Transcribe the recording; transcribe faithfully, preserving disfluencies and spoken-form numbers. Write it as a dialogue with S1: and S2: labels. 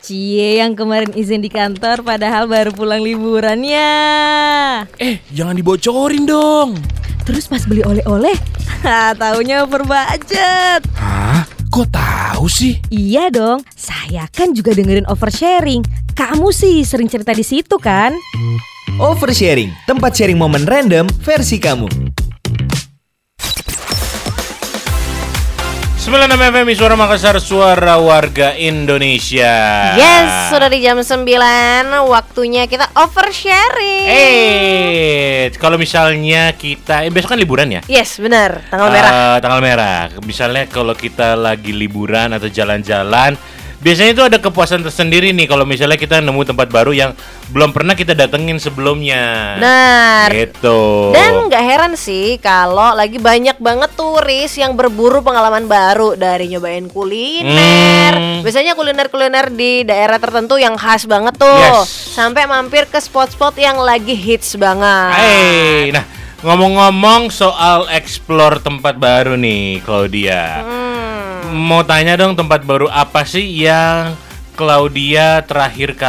S1: Cie yang kemarin izin di kantor padahal baru pulang liburannya.
S2: Eh, jangan dibocorin dong.
S1: Terus pas beli oleh-oleh, taunya over budget.
S2: Hah? Kok tahu sih?
S1: Iya dong, saya kan juga dengerin oversharing. Kamu sih sering cerita di situ kan?
S3: Oversharing, tempat sharing momen random versi kamu.
S2: sembilan puluh enam F M Suara Makassar, suara warga Indonesia.
S4: Yes, sudah di jam sembilan, waktunya kita oversharing.
S2: Eh, kalau misalnya kita eh, besok kan liburan ya?
S4: Yes, benar, tanggal
S2: Eh,
S4: merah.
S2: Tanggal merah. Misalnya kalau kita lagi liburan atau jalan-jalan, biasanya itu ada kepuasan tersendiri nih kalau misalnya kita nemu tempat baru yang belum pernah kita datengin sebelumnya.
S4: Benar.
S2: Gitu.
S4: Dan nggak heran sih kalau lagi banyak banget turis yang berburu pengalaman baru, dari nyobain kuliner.
S2: Hmm.
S4: Biasanya kuliner-kuliner di daerah tertentu yang khas banget tuh.
S2: Yes.
S4: Sampai mampir ke spot-spot yang lagi hits banget.
S2: Hey, nah ngomong-ngomong soal explore tempat baru nih, Claudia.
S4: Hmm.
S2: Mau tanya dong, tempat baru apa sih yang Claudia terakhir kali